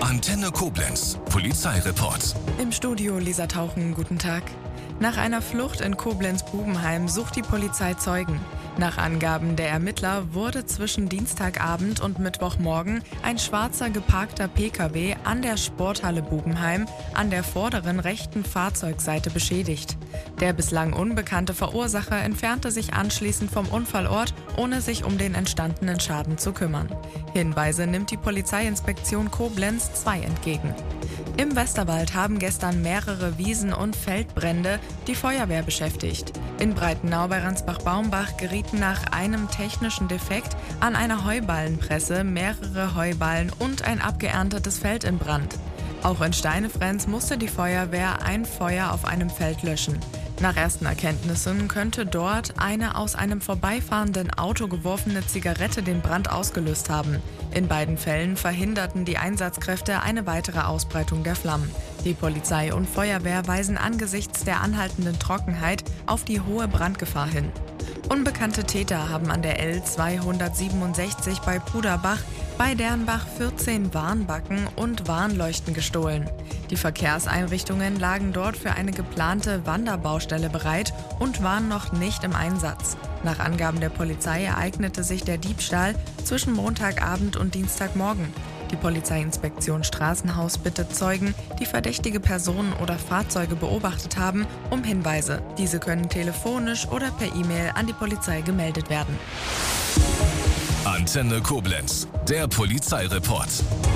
Antenne Koblenz, Polizeireport. Im Studio Lisa Tauchen, guten Tag. Nach einer Flucht in Koblenz-Bubenheim sucht die Polizei Zeugen. Nach Angaben der Ermittler wurde zwischen Dienstagabend und Mittwochmorgen ein schwarzer geparkter Pkw an der Sporthalle Bubenheim an der vorderen rechten Fahrzeugseite beschädigt. Der bislang unbekannte Verursacher entfernte sich anschließend vom Unfallort, ohne sich um den entstandenen Schaden zu kümmern. Hinweise nimmt die Polizeiinspektion Koblenz 2 entgegen. Im Westerwald haben gestern mehrere Wiesen- und Feldbrände die Feuerwehr beschäftigt. In Breitenau bei Ransbach-Baumbach gerieten nach einem technischen Defekt an einer Heuballenpresse mehrere Heuballen und ein abgeerntetes Feld in Brand. Auch in Steinefrenz musste die Feuerwehr ein Feuer auf einem Feld löschen. Nach ersten Erkenntnissen könnte dort eine aus einem vorbeifahrenden Auto geworfene Zigarette den Brand ausgelöst haben. In beiden Fällen verhinderten die Einsatzkräfte eine weitere Ausbreitung der Flammen. Die Polizei und Feuerwehr weisen angesichts der anhaltenden Trockenheit auf die hohe Brandgefahr hin. Unbekannte Täter haben an der L267 bei Puderbach bei Dernbach 14 Warnbacken und Warnleuchten gestohlen. Die Verkehrseinrichtungen lagen dort für eine geplante Wanderbaustelle bereit und waren noch nicht im Einsatz. Nach Angaben der Polizei ereignete sich der Diebstahl zwischen Montagabend und Dienstagmorgen. Die Polizeiinspektion Straßenhaus bittet Zeugen, die verdächtige Personen oder Fahrzeuge beobachtet haben, um Hinweise. Diese können telefonisch oder per E-Mail an die Polizei gemeldet werden. Antenne Koblenz, der Polizeireport.